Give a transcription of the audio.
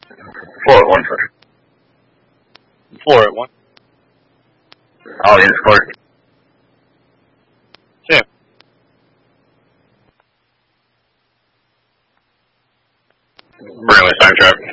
Floor at 1 first. Floor at 1. Audience court. 2. Bring the same truck.